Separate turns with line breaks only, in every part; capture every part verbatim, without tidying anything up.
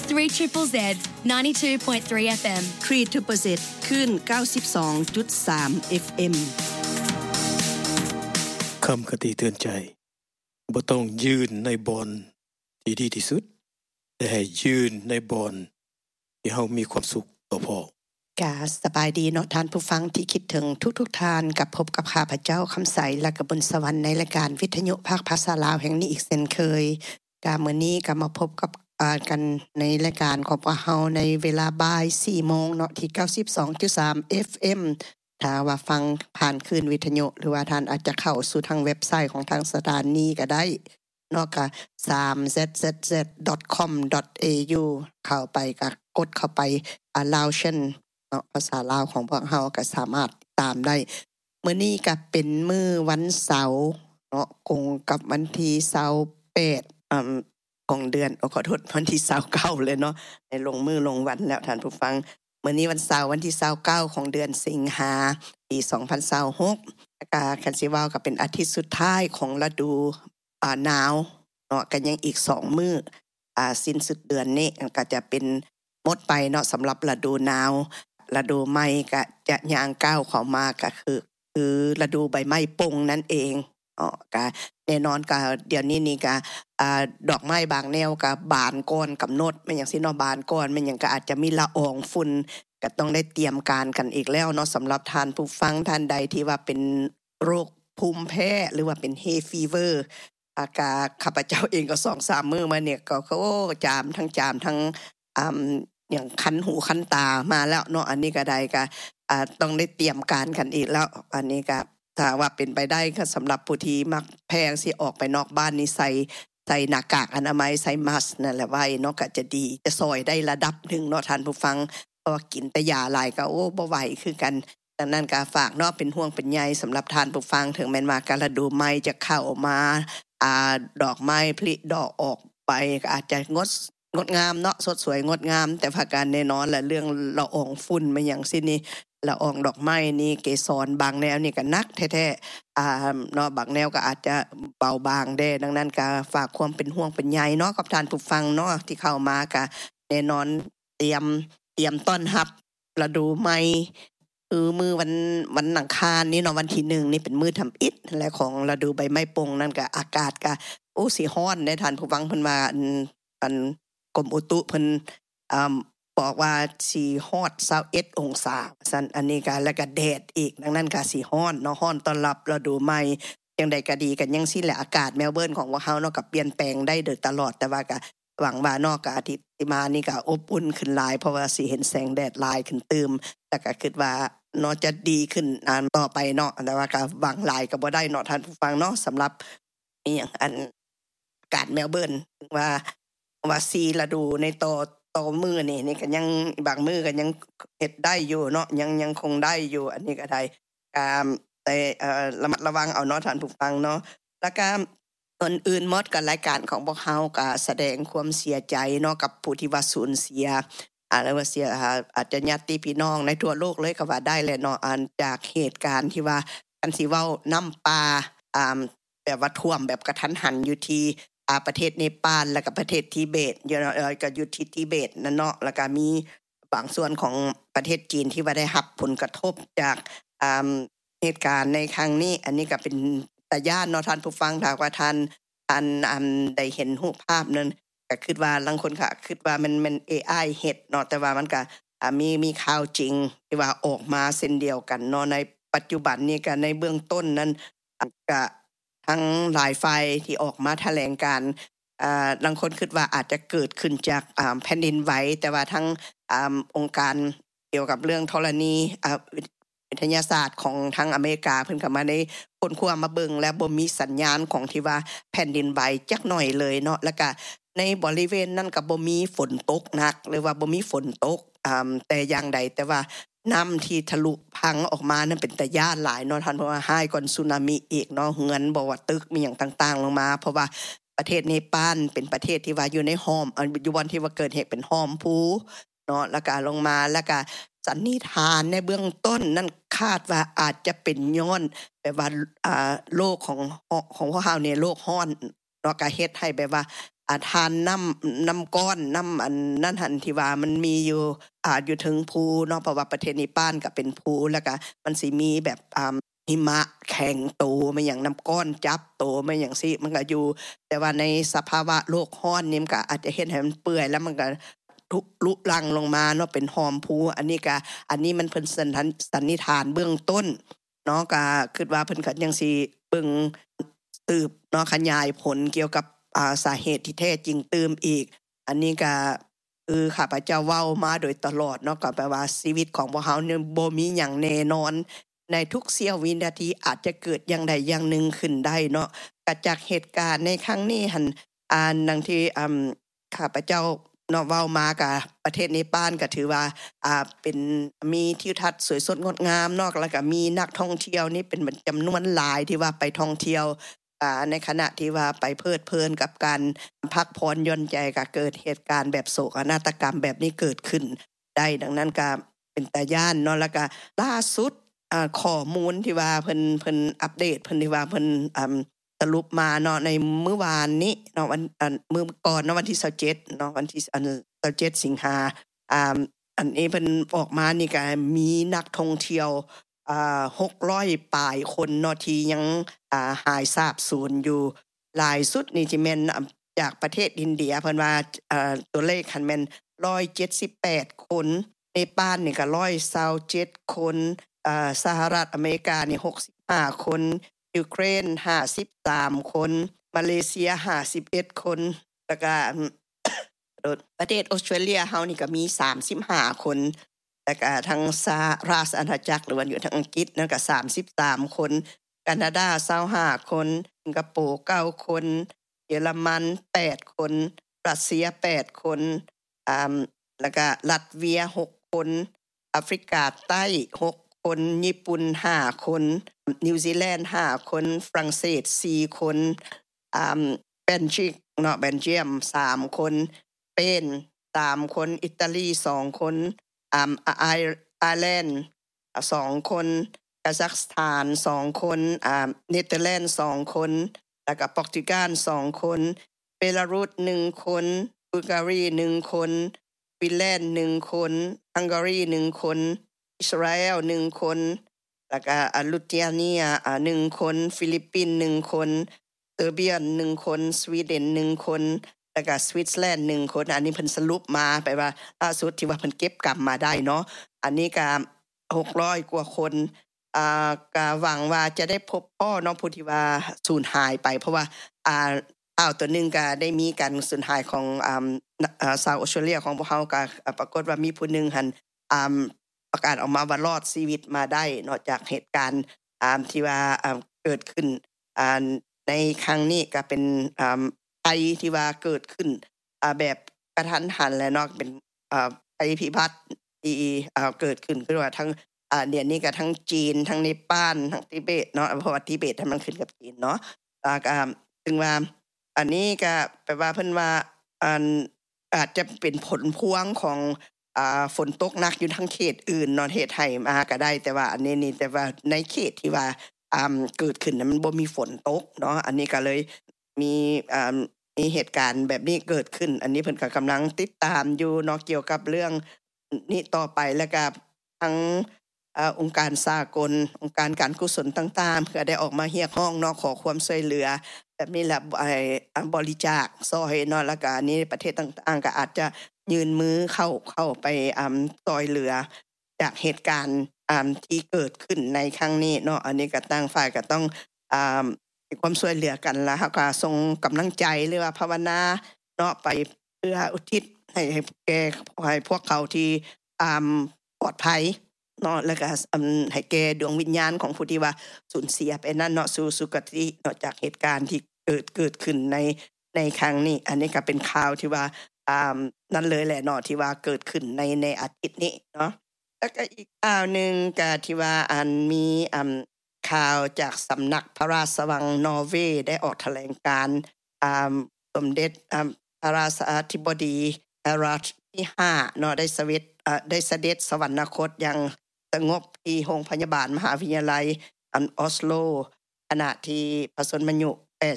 three Z Z Z ninety-two point three F M
ทรี Z Z Z คลื่น เก้าสิบสองจุดสาม เอฟ เอ็ม
คำคติเตือนใจบ่ต้องยืนในบอนที่ดีที่สุดแต่ให้ยืนในบอนที่เฮามีความสุขก็พอกา
สบายดีเนาะท่านผู้ฟังที่คิดถึงทุกๆทานกับพบกับข้าพเจ้าคำใสและกับบนสวรรค์ในรายการวิทยุภาคภาษาลาวแห่งนี้อีกเช่นเคยกามื้อนี้ก็มาพบกับกันในรายการของพวกเฮาในเวลาบ่าย สี่โมง เนาะที่ เก้าสิบสองจุดสาม เอฟ เอ็ม ถ้าว่าฟังผ่านคลื่นวิทยุหรือว่าท่านอาจจะเข้าสู่ทางเว็บไซต์ของทางสถานีก็ได้เนาะก็ ทรี ซี ซี ซี ซี ดอท คอม ดอท เอ ยู เข้าไปก็กดเข้าไปอ่า Lauschen เนาะภาษาลาวของพวกเฮาก็สามารถตามได้มื้อนี้ก็เป็นมื้อวันเสาร์เนาะตรงกับวันที่ยี่สิบแปดอ่าของเดือนขอโทษวันที่ยี่สิบเก้าเลยเนาะในลงมือลงวันแล้วท่านผู้ฟังมื้อนี้วันเสาร์วันที่ยี่สิบเก้าของเดือนสิงหาปีสองพันยี่สิบหกแล้วก็คันสิว่าก็เป็นอาทิตย์สุดท้ายของฤดูอ่าหนาวเนาะก็ยังอีกสองมื้ออ่าสิ้นสุดเดือนนี้ก็จะเป็นหมดไปเนาะสำหรับฤดูหนาวฤดูใหม่ก็จะย่างก้าวเข้ามาก็คือคือฤดูใบไม้ปงนั่นเองอ๋อก็แน่นอนก็เดี๋ยวนี้นี่ก็อ่าดอกไม้บางแนวก็บานก่อนกำหนดแม่นจังซี่เนาะบานก่อนแม่นหยังก็อาจจะมีละอองฝุ่นก็ต้องได้เตรียมการกันอีกแล้วเนาะสำหรับท่านผู้ฟังท่านใดที่ว่าเป็นโรคภูมิแพ้หรือว่าเป็น hay fever อากาข้าพเจ้าเองก็ สองสาม มื้อมาเนี่ยก็โอ้จามทั้งจามทั้งอ่าอย่างคันหูคันตามาแล้วเนาะอันนี้ก็ได้ก็อ่าต้องได้เตรียมการกันอีกแล้วอันนี้ก็ถ้าว่าเป็นไปได้ก็สำหรับผู้ที่มักแพ้สิออกไปนอกบ้านนี่ใส่ใส่หน้ากากอนามัยใส่มาสก์นั่นแหละไว้เนาะก็จะดีจะช่วยได้ระดับนึงเนาะท่านผู้ฟังเพราะว่ากินแต่ยาหลายก็โอ้บ่ไหวคือกันดังนั้นก็ฝากเนาะเป็นห่วงเป็นใยสำหรับท่านผู้ฟังถึงแม้ว่าการฤดูใหม่จะเข้ามาอ่าดอกไม้ผลิดอกออกไปก็อาจจะงดงดงามเนาะสดสวยงดงามแต่ภาการแน่นอนแหละเรื่องละอองฝุ่นมาอย่างสิ้นนี่ละอองดอกไม้นี่เกสรบางแนวนี่ก็หนักแท้ๆอ่าเนาะบางแนวก็อาจจะเบาบางได้ดังนั้นก็ฝากความเป็นห่วงเป็นใยเนาะกับท่านผู้ฟังเนาะที่เข้ามาก็แน่นอนเตรียมเตรียมต้อนรับฤดูใหม่คือมื้อวันวันอังคารนี่เนาะวันที่หนึ่งนี่เป็นมื้อทำอิฐและของฤดูใบไม้ปงนั่นก็อากาศก็โอ้สิร้อนได้ท่านผู้ฟังเพิ่นว่าอันอันกรมอุตุเพิ่นอ่าบอกว่าสิฮอดยี่สิบเอ็ดองศาซั่นอันนี้ก็แล้วก็แดดอีกดังนั้นก็สิร้อนเนาะร้อนต้อนรับฤดูใหม่จังใดก็ดีกันยังซี่แหละอากาศเมลเบิร์นของพวกเฮาเนาะก็เปลี่ยนแปลงได้โดยตลอดแต่ว่าก็หวังว่าเนาะก็อาทิตย์ที่มานี่ก็อบอุ่นขึ้นหลายเพราะว่าสิเห็นแสงแดดหลายขึ้นตื่มแล้วก็คิดว่าเนาะจะดีขึ้นอ่าต่อไปเนาะแต่ว่าก็หวังหลายก็บ่ได้เนาะท่านผู้ฟังเนาะสำหรับอีหยังอันอากาศเมลเบิร์นว่าว่าสี่ฤดูในต่อต่อมื้อนี่นี่ก็ยังบางมื้อก็ยังเฮ็ดได้อยู่เนาะยังยังคงได้อยู่อันนี้ก็ได้อ่าแต่เอ่อระมัดระวังเอาเนาะท่านผู้ฟังเนาะแล้วก็อื่นๆหมดกับรายการของพวกเฮาก็แสดงความเสียใจเนาะกับผู้ที่ว่าสูญเสียอ่าแล้วว่าเสียอาจจะญาติพี่น้องในทั่วโลกเลยก็ว่าได้แหละเนาะอันจากเหตุการณ์ที่ว่าอันสิเว้าน้ำป่าอ่าแบบว่าท่วมแบบกระทันหันอยู่ที่อ่าประเทศเนปาลแล้วก็ประเทศทิเบตอยู่เอ่อก็อยู่ที่ทิเบตนั่นเนาะแล้วก็มีบางส่วนของประเทศจีนที่ว่าได้รับผลกระทบจากอ่าเหตุการณ์ในครั้งนี้อันนี้ก็เป็นตาย้านเนาะท่านผู้ฟังถ้าว่าท่านอันอันได้เห็นรูปภาพนั้นก็คิดว่าลางคนก็คิดว่ามันมัน เอ ไอ เฮ็ดเนาะแต่ว่ามันก็อ่ามีมีข่าวจริงที่ว่าออกมาเช่นเดียวกันเนาะในปัจจุบันนี้ก็ในเบื้องต้นนั้นก็ทั้งหลายฝ่ายที่ออกมาแถลงการอ่าบางคนคิดว่าอาจจะเกิดขึ้นจากอ่าแผ่นดินไหวแต่ว่าทั้งอ่าองค์การเกี่ยวกับเรื่องธรณีอ่าวิทยาศาสตร์ของทางอเมริกาเพิ่นก็มาได้ค้นคว้ามาเบิ่งและบ่มีสัญญาณของที่ว่าแผ่นดินไหวจักหน่อยเลยเนาะแล้วก็ในบริเวณนั้นก็บ่มีฝนตกหนักหรือว่าบ่มีฝนตกอ่าแต่อย่างใดแต่ว่าน้ำที่ทะลุพังออกมานั้นเป็นตาย้านหลายเนาะท่านเพราะว่าให้ก่อนสึนามิอีกเนาะเฮือนบ่ว่าตึกมีหยังต่างๆลงมาเพราะว่าประเทศเนปาลเป็นประเทศที่ว่าอยู่ในห้อมอยู่บนที่ว่าเกิดเหตุเป็นห้อมภูเนาะแล้วก็ลงมาแล้วก็สันนิษฐานในเบื้องต้นนั่นคาดว่าอาจจะเป็นย้อนแบบว่าอ่าโลกของของพวกเฮาเนี่ยโลกร้อนเนาะก็เฮ็ดให้แบบว่าอาทานน้ำน้ำก้อนน้ำอันนั่นหันที่ว่ามันมีอยู่อ่าอยู่ถึงภูเนาะเพราะว่าประเทศเนปาลก็เป็นภูแล้วก็มันสิมีแบบอ่าหิมะแข็งโตมาอย่างน้ำก้อนจับโตมาอย่างสิมันก็อยู่แต่ว่าในสภาวะโลกร้อนนี่มันก็อาจจะเฮ็ดให้มันเปื่อยแล้วมันก็ทุลุลังลงมาเนาะเป็นหอมภูอันนี้ก็อันนี้มันเพิ่นสันนิษฐานเบื้องต้นเนาะก็คิดว่าเพิ่นก็ยังสิเบิ่งสืบเนาะขยายผลเกี่ยวกับอ่าสาเหตุที่แท้จริงเติมอีกอันนี้ก็คือข้าพเจ้าเว้ามาโดยตลอดเนาะก็แปลว่าชีวิตของพวกเฮาเนี่ยบ่มีหยังแน่นอนในทุกเสี้ยววินาทีอาจจะเกิดอย่างใดอย่างหนึ่งขึ้นได้เนาะก็จากเหตุการณ์ในครั้งนี้หั่นอ่าดังที่อ่าข้าพเจ้าเนาะเว้ามาก็ประเทศเนปาลก็ถือว่าอ่าเป็นมีทิวทัศน์สวยสดงดงามเนาะแล้วก็มีนักท่องเที่ยวนี่เป็นจำนวนหลายที่ว่าไปท่องเที่ยวอ่าในขณะที่ว่าไปเพลิดเพลินกับการพักผ่อนหย่อนใจก็เกิดเหตุการณ์แบบโศกนาฏกรรมแบบนี้เกิดขึ้นได้ดังนั้นก็เป็นตาย่านเนาะแล้วก็ล่าสุดอ่าข้อมูลที่ว่าเพิ่นเพิ่นอัปเดตเพิ่นที่ว่าเพิ่นอ่าสรุปมาเนาะในเมื่อวานนี้เนาะวันอันมื้อก่อนเนาะวันที่ยี่สิบเจ็ดเนาะวันที่อันยี่สิบเจ็ดสิงหาอ่าอันนี้เพิ่นออกมานี่ก็มีนักท่องเที่ยวอ่าหกร้อยปลายคนเนาะที่ยังอ่าหายสาบสูญอยู่หลายสุดนี่สิแม่นจากประเทศอินเดียเพิ่นว่าอ่าตัวเลขคันแม่นหนึ่งร้อยเจ็ดสิบแปดคนเนปาลนี่ก็หนึ่งร้อยยี่สิบเจ็ดคนอ่าสหรัฐอเมริกานี่หกสิบห้าคนยูเครนห้าสิบสามคนมาเลเซียห้าสิบเอ็ดคนแล้วก็ประเทศออสเตรเลียเฮานี่ก็มีสามสิบห้าคนแล้วก็ทางสหราชอาณาจักรหรือว่าอยู่ทางอังกฤษนั่นก็สามสิบสามคนแคนาดายี่สิบห้าคนสิงคโปร์เก้าคนเยอรมันแปดคนรัสเซียแปดคนอ่าแล้วก็ลัตเวียหกคนแอฟริกาใต้หกคนญี่ปุ่นห้าคนนิวซีแลนด์ห้าคนฝรั่งเศสสี่คนอ่าเบลจิกเนาะเบลเยียมสามคนสเปนสามคนอิตาลีสองคนอ่าไอไอร์แลนด์สองคนคาซัคสถานสองคนอ่าเนเธอร์แลนด์สองคนแล้วก็โปรตุเกสสองคนเบลารุสหนึ่งคนบัลแกเรียหนึ่งคนฟินแลนด์หนึ่งคนฮังการีหนึ่งคนอิสราเอลหนึ่งคนแล้วก็อ่าลิทัวเนียอ่าหนึ่งคนฟิลิปปินส์หนึ่งคนเซอร์เบียหนึ่งคนสวีเดนหนึ่งคนแล้วก็สวิตเซอร์แลนด์หนึ่งคนอันนี้เพิ่นสรุปมาไปว่าล่าสุดที่ว่าเพิ่นเก็บกลับมาได้เนาะอันนี้ก็หกร้อยกว่าคนอ่าก็หวังว่าจะได้พบพ่อน้องผู้ที่ว่าสูญหายไปเพราะว่าอ่าอ้าวตัวนึงก็ได้มีการสูญหายของอ่าอ่าชาวออสเตรเลียของพวกเฮาก็ปรากฏว่ามีผู้นึงหั่นอ่าประกาศออกมาว่ารอดชีวิตมาได้นอกจากเหตุการณ์อ่าที่ว่าอ่าเกิดขึ้นอ่าในครั้งนี้ก็เป็นอ่าภัยที่ว่าเกิดขึ้นอ่าแบบกระทันหันและเนาะเป็นอ่าภัยพิบัติที่อ่าเกิดขึ้นคือว่าทั้งอ่าเดี๋ยวนี้ก็ทั้งจีนทั้งเนปาลทั้งทิเบตเนาะเพราะว่าทิเบตมันขึ้นกับจีนเนาะอ่าก็ถึงว่าอันนี้ก็แปลว่าเพิ่นว่าอันอาจจะเป็นผลพวงของอ่าฝนตกหนักอยู่ทั้งเขตอื่นเนาะเขตไทยมาก็ได้แต่ว่าอันนี้นี่แต่ว่าในเขตที่ว่าอ่าเกิดขึ้นมันบ่มีฝนตกเนาะอันนี้ก็เลยมีอ่ามีเหตุการณ์แบบนี้เกิดขึ้นอันนี้เพิ่นก็กำลังติดตามอยู่เนาะเกี่ยวกับเรื่องนี้ต่อไปแล้วก็ทั้งอ่าองค์การสากลองค์การการกุศลต่างๆก็ได้ออกมาเรียกร้องเนาะขอความช่วยเหลือแบบนี้แหละไอ้บริจาคซอยเนาะแล้วก็อันนี้ประเทศต่างๆก็อาจจะยื่นมือเข้าเข้าไปอ่าช่วยเหลือจากเหตุการณ์อ่าที่เกิดขึ้นในครั้งนี้เนาะอันนี้ก็ต่างฝ่ายก็ต้องอ่าให้ความช่วยเหลือกันแล้วก็ส่งกำลังใจหรือว่าภาวนาเนาะไปเพื่ออุทิศให้ให้แก่ให้พวกเขาที่อ่าปลอดภัยเนาะแล้วก็อืมให้แก่ดวงวิญญาณของผู้ที่ว่าสูญเสียไปนั้นเนาะสู่สุคติเนาะจากเหตุการณ์ที่เกิดเกิดขึ้นในในครั้งนี้อันนี้ก็เป็นข่าวที่ว่าอ่านั่นเลยแหละเนาะที่ว่าเกิดขึ้นในในอาทิตย์นี้เนาะแล้วก็อีกข่าวนึงก็ที่ว่าอันมีอ่าข่าวจากสำนักพระราชวังนอร์เวย์ได้ออกแถลงการณ์อ่าสมเด็จอ่าพระราชาธิบดีฮาราชที่ห้าเนาะได้เสด็จอ่าได้เสด็จสวรรคตอย่างสงบที่โรงพยาบาลมหาวิทยาลัยอันออสโลขณะที่พระชนมายุแปดสิบ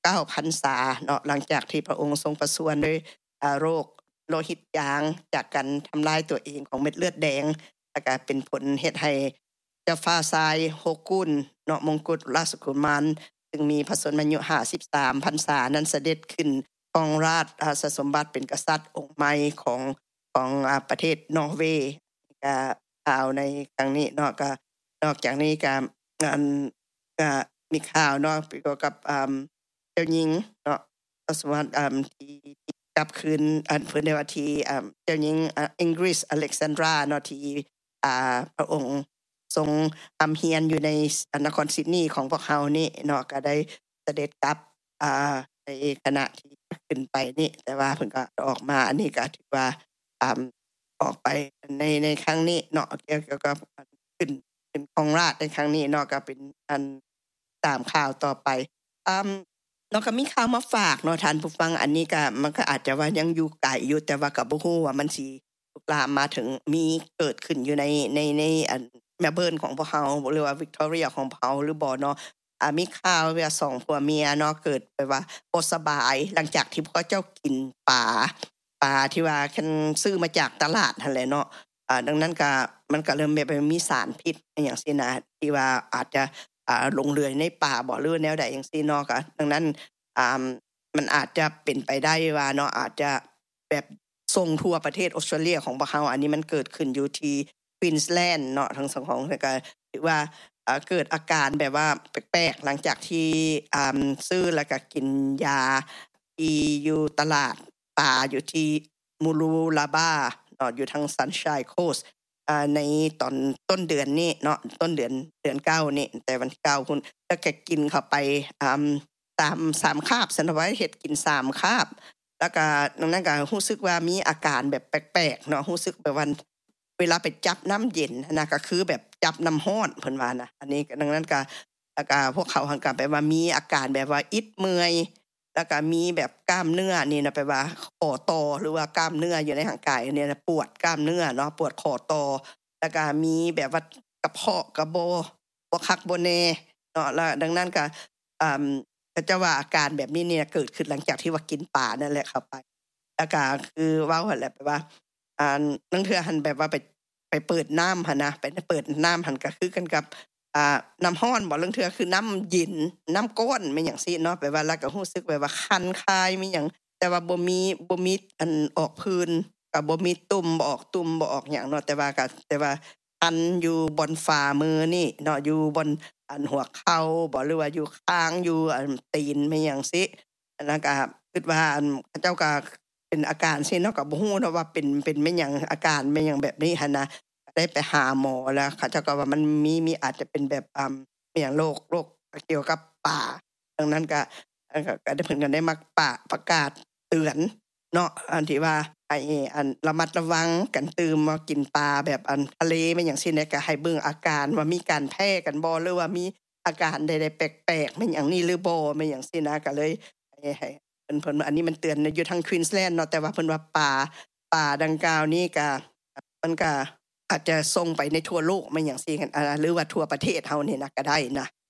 เก้าพรรษาเนาะหลังจากที่พระองค์ทรงประสูติด้วยอ่าโรคโลหิตจางจากการทำลายตัวเองของเม็ดเลือดแดงแล้วก็เป็นผลเฮ็ดให้เจ้าฟ้าทรายโฮกุนเนาะมงกุฎราชกุมารซึ่งมีพระชนมายุห้าสิบสามพรรษานั้นเสด็จขึ้นครองราชย์สมบัติเป็นกษัตริย์องค์ใหม่ของของอ่าประเทศนอร์เวย์ก็ข่าวในครั้งนี้เนาะก็นอกจากนี้ก็อันก็มีข่าวเนาะเกี่ยวกับอ่าเจ้าหญิงเนาะสมมุติอ่าที่กลับคืนอันเพิ่นได้ว่าที่อ่าเจ้าหญิงอังกฤษอเล็กซานดราเนาะที่อ่าพระองค์ทรงอำเฮียนอยู่ในนครซิดนีย์ของพวกเฮานี่เนาะก็ได้เสด็จกลับอ่าในขณะที่ขึ้นไปนี่แต่ว่าเพิ่นก็ออกมาอันนี้ก็ถือว่าอ่าออกไปในในครั้งนี้เนาะเกี่ยวกับขึ้นเป็นครองราชย์ในครั้งนี้เนาะก็เป็นอันตามข่าวต่อไปอ่าเนาะก็มีข่าวมาฝากเนาะท่านผู้ฟังอันนี้ก็มันก็อาจจะว่ายังอยู่ไกลอยู่แต่ว่าก็บ่ฮู้ว่ามันสิลุกลามมาถึงมีเกิดขึ้นอยู่ในในในอันเมลเบิร์นของพวกเฮาหรือว่าวิกตอเรียของพวกเฮาหรือบ่เนาะอ่ามีข่าวว่าสองผัวเมียเนาะเกิดไปว่าบ่สบายหลังจากที่พวกเจ้ากินปลาปลาที่ว่าคันซื้อมาจากตลาดนั่นแหละเนาะอ่าดังนั้นก็มันก็เริ่มแบบมีสารพิษอหยังซี่นะที่ว่าอาจจะอ่าลงเรือยในป่าบ่หรือแนวใดจังซี่เนาะก็ดังนั้นอ่ามันอาจจะเป็นไปได้ว่าเนาะอาจจะแบบส่งทั่วประเทศออสเตรเลียของพวกเฮาอันนี้มันเกิดขึ้นอยู่ที่ควีนส์แลนด์เนาะทั้งสองของก็ถือว่าอ่าเกิดอาการแบบว่าแปลกๆหลังจากที่อ่าซื้อแล้วก็กินยาที่อยู่ตลาดป่าอยู่ที่มูลูลาบาเนาะอยู่ทางซันชัยโคสต์อ่าในตอนต้นเดือนนี้เนาะต้นเดือนเดือนเก้านี่แต่วันที่เก้าคุณแล้วก็กินเข้าไปอ่าตามสามคาบสันไว้เฮ็ดกินสามคาบแล้วก็ดังนั้นก็รู้สึกว่ามีอาการแบบแปลกๆเนาะรู้สึกแบบว่าเวลาไปจับน้ำเย็นนะก็คือแบบจับน้ำร้อนเพิ่นว่านะอันนี้ดังนั้นก็แล้วก็พวกเขาหันกันไปว่ามีอาการแบบว่าอิดเมื่อยแล้วก็มีแบบกล้ามเนื้อนี่นะแปลว่าข้อต่อหรือว่ากล้ามเนื้ออยู่ในร่างกายเนี่ยปวดกล้ามเนื้อเนาะปวดข้อต่อแล้วก็มีแบบว่ากระเพาะกระโบบ่คักบ่แน่เนาะแล้วดังนั้นก็อ่าก็จะว่าอาการแบบนี้เนี่ยเกิดขึ้นหลังจากที่ว่ากินปลานั่นแหละเข้าไปแล้วก็คือเว้าหั่นแหละแปลว่าอ่านังเทื่อหันแบบว่าไปไปเปิดน้ำหั่นนะไปเปิดน้ำหั่นก็คือกันกับอ่าน้ำร้อนบ่ลังเทื่อคือน้ำเย็นน้ำก้นแม่นหยังซี่เนาะแปลว่าแล้วก็รู้สึกแบบว่าคันคายมีหยังแต่ว่าบ่มีบ่มีอันออกผื่นก็บ่มีตุ่มบ่ออกตุ่มบ่ออกหยังเนาะแต่ว่าก็แต่ว่าคันอยู่บนฝ่ามือนี่เนาะอยู่บนอันหัวเข่าบ่หรือว่าอยู่ข้างอยู่อันตีนแม่นหยังซี่อันนั้นก็คิดว่าอันเขาเจ้าก็เป็นอาการซี่เนาะก็บ่ฮู้เนาะว่าเป็นเป็นแม่นหยังอาการแม่นหยังแบบนี้หั่นนะได้ไปหาหมอแล้วเขาเจ้าก็ว่ามันมีมีอาจจะเป็นแบบอ่าแม่นหยังโรคโรคเกี่ยวกับป่าดังนั้นก็ก็ได้เพิ่นก็ได้มาปะประกาศเตือนเนาะอันที่ว่าให้อันระมัดระวังกันตื่มมากินปลาแบบอันทะเลแม่นหยังซี่เนี่ยก็ให้เบิ่งอาการว่ามีการแพ้กันบ่หรือว่ามีอาการใดๆแปลกๆแม่นหยังนี่หรือบ่แม่นหยังซี่นะก็เลยให้ให้เพิ่นเพิ่นอันนี้มันเตือนอยู่ทางควีนส์แลนด์เนาะแต่ว่าเพิ่นว่าป่าป่าดังกล่าวนี้ก็มันก็อาจจะส่งไปในทั่วโลกแม่นหยังซี่กันอ่าหรือว่าทั่วประเทศเฮานี่นะก็ได้นะ